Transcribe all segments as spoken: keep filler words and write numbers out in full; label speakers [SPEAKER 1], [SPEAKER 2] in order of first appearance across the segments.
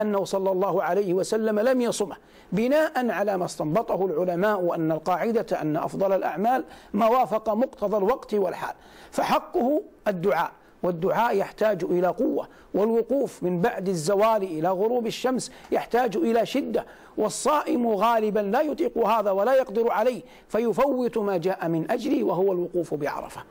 [SPEAKER 1] أنه صلى الله عليه وسلم لم يصمه بناء على ما استنبطه العلماء أن القاعدة أن أفضل الأعمال ما وافق مقتضى الوقت والحال، فحقه الدعاء، والدعاء يحتاج إلى قوة، والوقوف من بعد الزوال إلى غروب الشمس يحتاج إلى شدة، والصائم غالبا لا يطيق هذا ولا يقدر عليه فيفوت ما جاء من أجله وهو الوقوف بعرفة.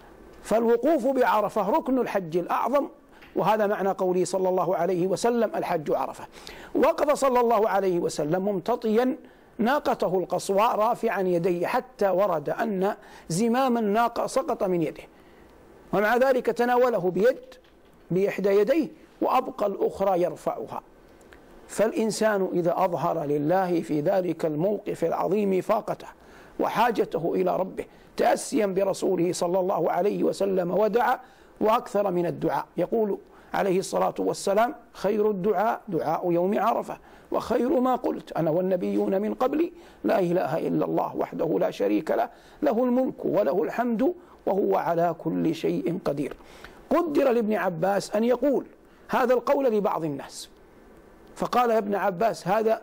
[SPEAKER 1] فالوقوف بعرفة ركن الحج الأعظم، وهذا معنى قوله صلى الله عليه وسلم الحج عرفة. وقف صلى الله عليه وسلم ممتطيا ناقته القصواء رافعا يديه حتى ورد أن زمام الناقة سقط من يده، ومع ذلك تناوله بيد بإحدى يديه وأبقى الأخرى يرفعها. فالإنسان إذا أظهر لله في ذلك الموقف العظيم فاقته وحاجته إلى ربه تأسيا برسوله صلى الله عليه وسلم ودعا، وأكثر من الدعاء. يقول عليه الصلاة والسلام: خير الدعاء دعاء يوم عرفة، وخير ما قلت أنا والنبيون من قبلي لا إله إلا الله وحده لا شريك له، له الملك وله الحمد وهو على كل شيء قدير. قدر لابن عباس أن يقول هذا القول لبعض الناس، فقال يا ابن عباس هذا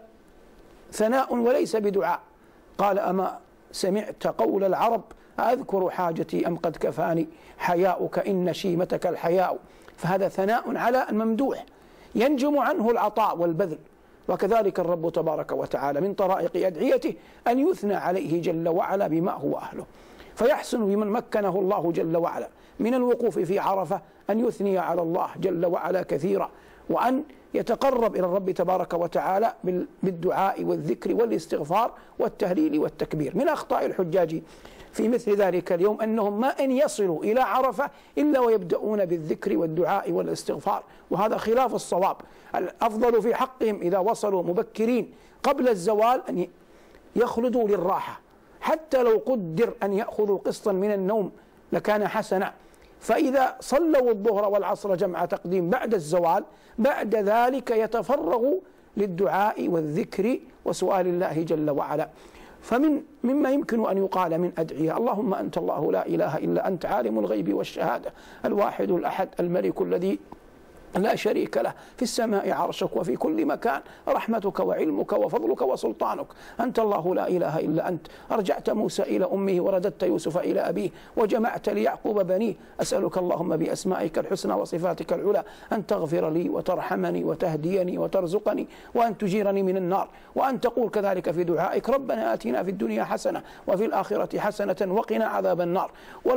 [SPEAKER 1] ثناء وليس بدعاء. قال: أما سمعت قول العرب أذكر حاجتي أم قد كفاني حياؤك إن شيمتك الحياء؟ فهذا ثناء على الممدوح ينجم عنه العطاء والبذل. وكذلك الرب تبارك وتعالى من طرائق أدعيته أن يثنى عليه جل وعلا بما هو أهله، فيحسن بمن مكنه الله جل وعلا من الوقوف في عرفة أن يثني على الله جل وعلا كثيرا، وأن يتقرب إلى الرب تبارك وتعالى بالدعاء والذكر والاستغفار والتهليل والتكبير. من أخطاء الحجاج في مثل ذلك اليوم أنهم ما أن يصلوا إلى عرفة إلا ويبدأون بالذكر والدعاء والاستغفار، وهذا خلاف الصواب. الأفضل في حقهم إذا وصلوا مبكرين قبل الزوال أن يخلدوا للراحة، حتى لو قدر أن يأخذوا قسطا من النوم لكان حسنا. فإذا صلوا الظهر والعصر جمع تقديم بعد الزوال، بعد ذلك يتفرغوا للدعاء والذكر وسؤال الله جل وعلا. فمن مما يمكن أن يقال من أدعية: اللهم أنت الله لا إله إلا أنت عالم الغيب والشهادة الواحد الأحد الملك الذي لا شريك له، في السماء عرشك وفي كل مكان رحمتك وعلمك وفضلك وسلطانك، أنت الله لا إله إلا أنت أرجعت موسى إلى أمه ورددت يوسف إلى أبيه وجمعت ليعقوب بنيه، أسألك اللهم بأسمائك الحسنى وصفاتك العلى أن تغفر لي وترحمني وتهديني وترزقني وأن تجيرني من النار، وأن تقول كذلك في دعائك: ربنا آتنا في الدنيا حسنة وفي الآخرة حسنة وقنا عذاب النار.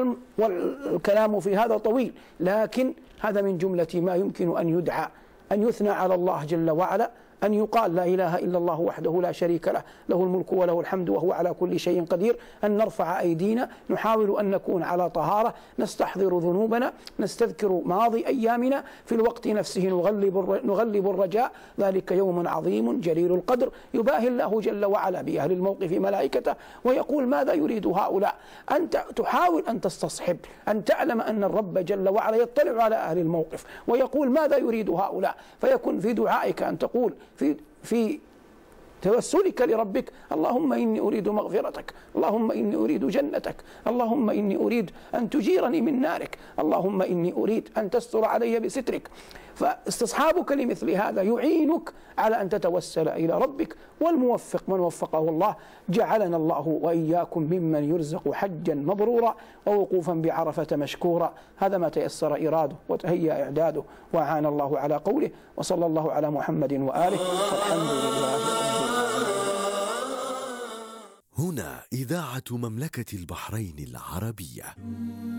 [SPEAKER 1] والكلام في هذا طويل، لكن هذا من جملة ما يمكن أن يدعى، أن يثنى على الله جل وعلا، أن يقال لا إله إلا الله وحده لا شريك له، له الملك وله الحمد وهو على كل شيء قدير، أن نرفع أيدينا نحاول أن نكون على طهارة، نستحضر ذنوبنا، نستذكر ماضي أيامنا، في الوقت نفسه نغلب نغلب الرجاء. ذلك يوم عظيم جليل القدر يباهي الله جل وعلا بأهل الموقف ملائكته ويقول: ماذا يريد هؤلاء؟ أنت تحاول أن تستصحب، أن تعلم أن الرب جل وعلا يطلع على أهل الموقف ويقول: ماذا يريد هؤلاء؟ فيكون في دعائك أن تقول في في توسلك لربك: اللهم إني أريد مغفرتك، اللهم إني أريد جنتك، اللهم إني أريد أن تجيرني من نارك، اللهم إني أريد أن تستر علي بسترك. فاستصحابك لمثل هذا يعينك على أن تتوسل إلى ربك. والموفق من وفقه الله، جعلنا الله وإياكم ممن يرزق حجا مبرورا ووقوفا بعرفة مشكورا. هذا ما تيسر إراده وتهيأ إعداده، وعان الله على قوله، وصلى الله على محمد وآله، والحمد لله رب العالمين.
[SPEAKER 2] هنا إذاعة مملكة البحرين العربية.